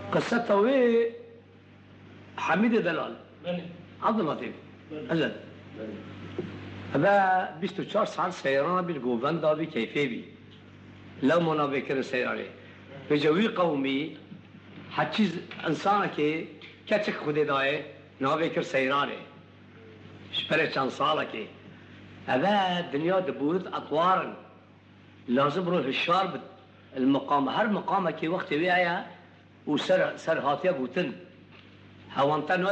قصته وی حمید دلال عبد اللطیف اجل هذا 24 ساعة سيران بالجوفان دا بكيفي بي لو منا بكر سيراني بجوي قومي حتى انسان كي كاتك خدي داي نا بكر سيراني شبرت كان صالك هذا الدنيا دبورت اطوارا لازم روح الشارب المقام هر مقام كي وقت ويايا وسر هاتيا بوتن هوانتن